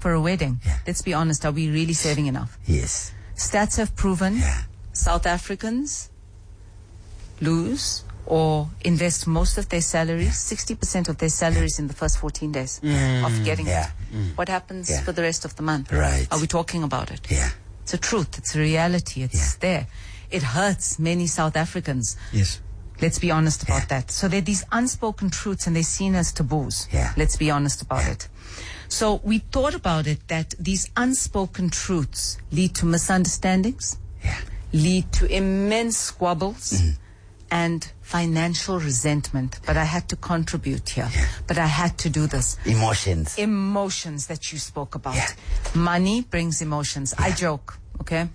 for a wedding. Let's be honest, are we really saving enough? Yes. Stats have proven South Africans lose or invest most of their salaries, 60% of their salaries in the first 14 days of getting it. What happens for the rest of the month? Right. Are we talking about it? Yeah. It's a truth. It's a reality. It's there. It hurts many South Africans. Yes. Let's be honest about that. So there are these unspoken truths and they're seen as taboos. Let's be honest about it. So we thought about it that these unspoken truths lead to misunderstandings, lead to immense squabbles, and financial resentment. But I had to contribute here. But I had to do this. Emotions that you spoke about. Money brings emotions. I joke, okay?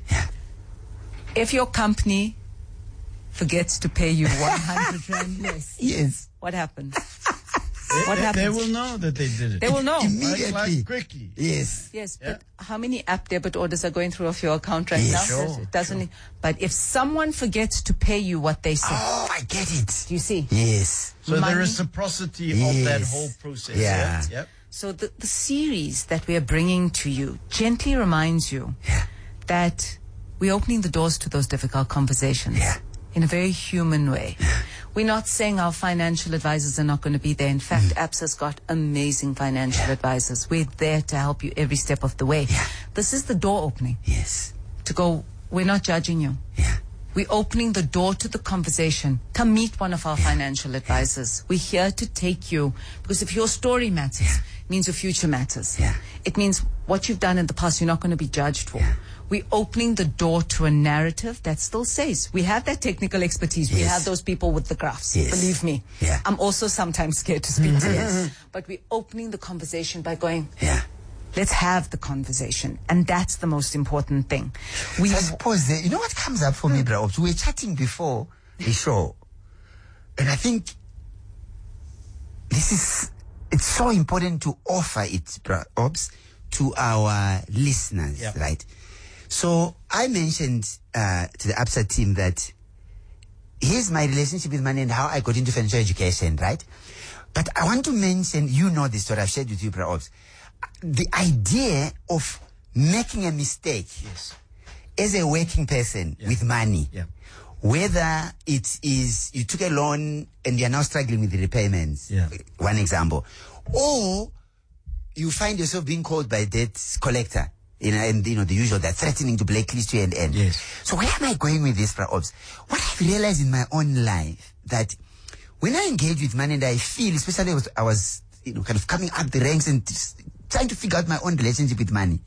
If your company forgets to pay you 100 rand less, what happens? What happens? They will know that they did it. They will know. Immediately. Like quickly. Yes. But how many app debit orders are going through off your account right now? Sure, It doesn't. But if someone forgets to pay you what they say. Oh, I get it. Do you see? Yes. So Money. the reciprocity of that whole process. Yep. So the series that we are bringing to you gently reminds you that we're opening the doors to those difficult conversations in a very human way. We're not saying our financial advisors are not going to be there. In fact, ABSA's got amazing financial advisors. We're there to help you every step of the way. This is the door opening. To go, we're not judging you. We're opening the door to the conversation. Come meet one of our financial advisors. We're here to take you, because if your story matters, it means your future matters. It means what you've done in the past, you're not going to be judged for. We're opening the door to a narrative that still says, we have that technical expertise. We have those people with the graphs. Believe me. I'm also sometimes scared to speak to them. But we're opening the conversation by going, let's have the conversation. And that's the most important thing. I suppose, you know what comes up for me, Bra Obs? We were chatting before the show. And I think it's so important to offer it, Bra Obs, to our listeners, right? So I mentioned to the ABSA team that here's my relationship with money and how I got into financial education, right? But I want to mention, you know this story I've shared with you, Bra Obs. The idea of making a mistake as a working person with money, whether it is you took a loan and you're now struggling with the repayments, one example, or you find yourself being called by a debt collector, and the usual, they're threatening to blacklist you and end. So where am I going with this, Bra Obs? What I've realized in my own life, that when I engage with money and I feel, especially I was kind of coming up the ranks and trying to figure out my own relationship with money,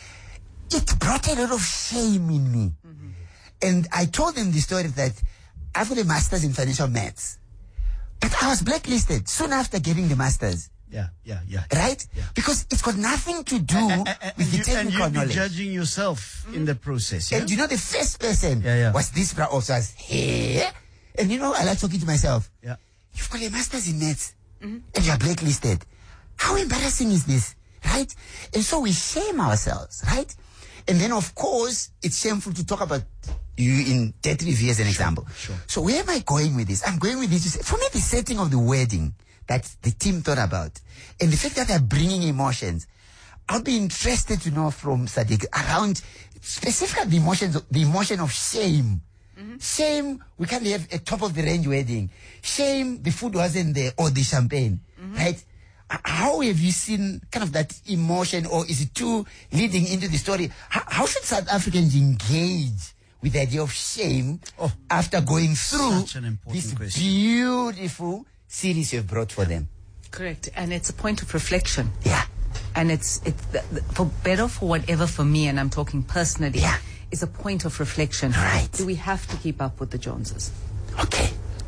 it brought a lot of shame in me. And I told them the story that I've got a master's in financial maths, but I was blacklisted soon after getting the master's. Right? Because it's got nothing to do with the technical knowledge. And you're judging yourself in the process. And the first person was this Bra Obs, was, hey, and I like talking to myself. You've got a master's in maths and you're blacklisted. How embarrassing is this? Right? And so we shame ourselves, right? And then, of course, it's shameful to talk about you in debt review as an example. So where am I going with this? I'm going with this to say, for me, the setting of the wedding that the team thought about, and the fact that they're bringing emotions, I'll be interested to know from Sadiq around specifically the emotion of shame. Shame, we can't have a top of the range wedding. Shame, the food wasn't there, or the champagne, right? How have you seen kind of that emotion, or is it too leading into the story? How should South Africans engage with the idea of shame after going through this beautiful series you've brought for them? Correct. And it's a point of reflection. And it's for better, for whatever, for me, and I'm talking personally, is a point of reflection. Right. Do we have to keep up with the Joneses? Okay.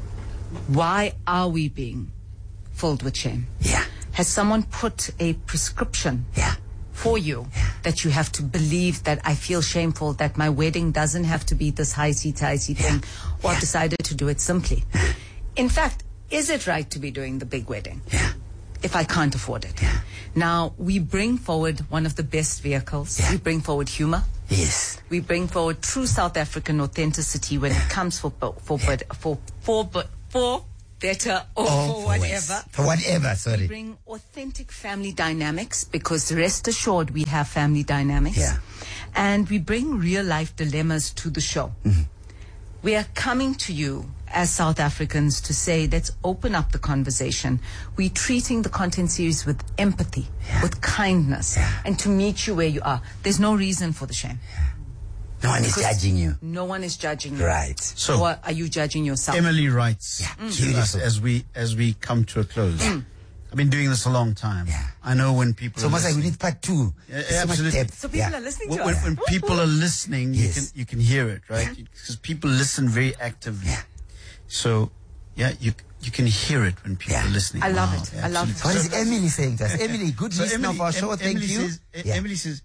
Why are we being filled with shame? Has someone put a prescription for you that you have to believe that I feel shameful, that my wedding doesn't have to be this high-tea thing, or I've decided to do it simply? In fact, is it right to be doing the big wedding if I can't afford it? Now, we bring forward one of the best vehicles. We bring forward humor. We bring forward true South African authenticity when it comes for better, or for whatever. For whatever, sorry. We bring authentic family dynamics, because rest assured we have family dynamics. Yeah. And we bring real life dilemmas to the show. Mm-hmm. We are coming to you as South Africans to say, let's open up the conversation. We're treating the content series with empathy, with kindness, and to meet you where you are. There's no reason for the shame. No one is judging you. No one is judging you. Right. So, or are you judging yourself? Emily writes to us as we come to a close. I've been doing this a long time. Yeah. I know when people. So almost like we need part 2. Absolutely. So people are listening to us. When people are listening, you can hear it, right? Because people listen very actively. Yeah. So, you can hear it when people are listening. I love it. I love it. What is Emily saying to us? Emily, good listener of our show. Thank you. Emily says,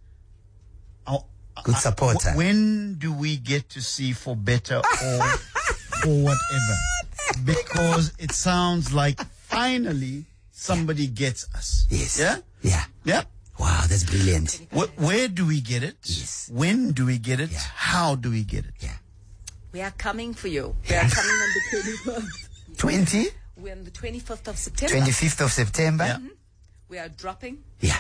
good supporter. When do we get to see For Better or For Whatever? Because it sounds like finally somebody gets us. Yes. Yeah? Yeah. Yeah. Wow, that's brilliant. Where do we get it? Yes. When do we get it? Yeah. How do we get it? Yeah. We are coming for you. We are coming on the 21st. 20? We're on the 25th of September. 25th of September. Yeah. We are dropping. Yeah.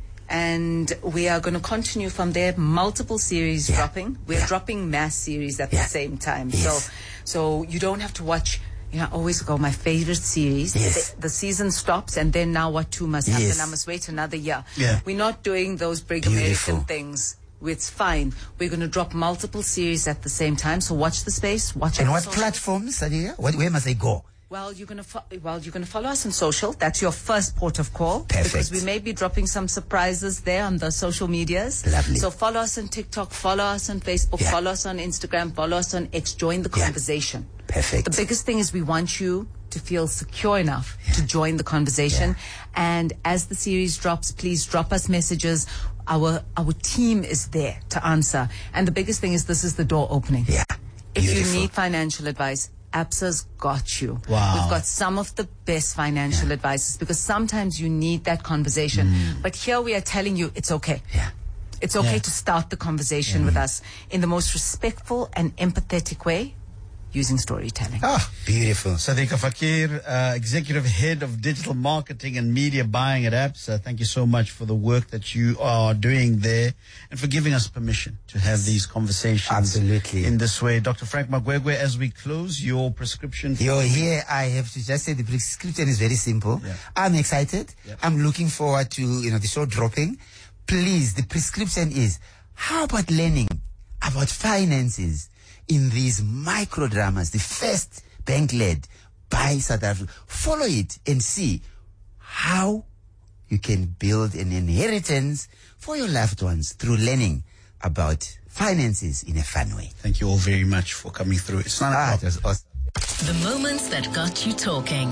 And we are going to continue from there. Multiple series dropping. We're dropping mass series at the same time. Yes. So you don't have to watch. I always go, my favorite series. Yes. The season stops, and then now what must happen? Yes. I must wait another year. Yeah. We're not doing those big Beautiful. American things. It's fine. We're going to drop multiple series at the same time. So watch the space. Watch And our what social. platforms, Sadiya? Where must they go? Well, you're going to follow us on social. That's your first port of call. Perfect. Because we may be dropping some surprises there on the social medias. Lovely. So follow us on TikTok, follow us on Facebook, follow us on Instagram, follow us on X. Join the conversation. Perfect. The biggest thing is we want you to feel secure enough to join the conversation. And as the series drops, please drop us messages. Our team is there to answer. And the biggest thing is this is the door opening. Yeah. If you Beautiful. need financial advice, ABSA's got you. Wow. We've got some of the best financial advices, because sometimes you need that conversation. But here we are telling you it's okay. Yeah. It's okay to start the conversation with us in the most respectful and empathetic way, using storytelling. Beautiful. Sadiqa Fakir, Executive Head of Digital Marketing and Media Buying at ABSA. Thank you so much for the work that you are doing there and for giving us permission to have these conversations. Absolutely. In this way. Dr. Frank Magwegwe, as we close, your prescription. Here I have to just say the prescription is very simple. Yeah. I'm excited. Yep. I'm looking forward to, the show dropping. Please, the prescription is, how about learning about finances in these micro dramas, the first bank-led by South Africa? Follow it and see how you can build an inheritance for your loved ones through learning about finances in a fun way. Thank you all very much for coming through. It's 9 o'clock. It was awesome. The moments that got you talking.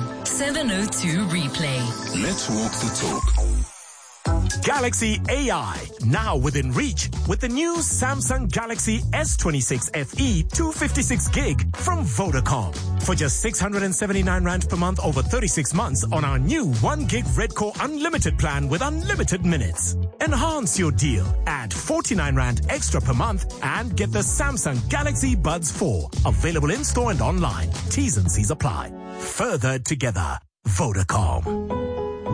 702 Replay. Let's walk the talk. Galaxy AI, now within reach with the new Samsung Galaxy S26 FE 256 gig from Vodacom. For just 679 Rand per month over 36 months on our new 1 gig Red Core Unlimited plan with unlimited minutes. Enhance your deal. Add 49 Rand extra per month and get the Samsung Galaxy Buds 4. Available in store and online. T's and C's apply. Further together. Vodacom.